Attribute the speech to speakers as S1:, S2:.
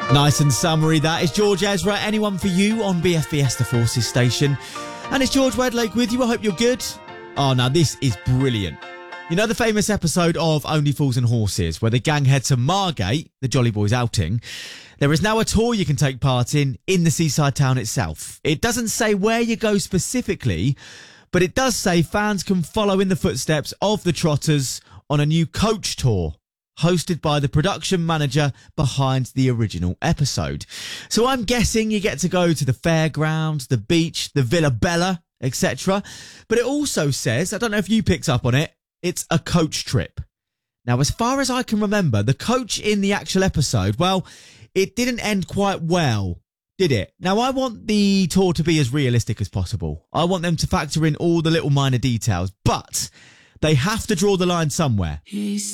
S1: Nice and summery that. Is George Ezra, Anyone for You on BFBS, the Forces station. And it's George Wedlake with you. I hope you're good. Oh, now this is brilliant. You know the famous episode of Only Fools and Horses where the gang head to Margate, the Jolly Boys outing? There is now a tour you can take part in the seaside town itself. It doesn't say where you go specifically, but it does say fans can follow in the footsteps of the Trotters on a new coach tour, hosted by the production manager behind the original episode. So I'm guessing you get to go to the fairgrounds, the beach, the Villa Bella, etc. But it also says, I don't know if you picked up on it, it's a coach trip. Now, as far as I can remember, the coach in the actual episode, well, it didn't end quite well, did it? Now, I want the tour to be as realistic as possible. I want them to factor in all the little minor details, but they have to draw the line somewhere.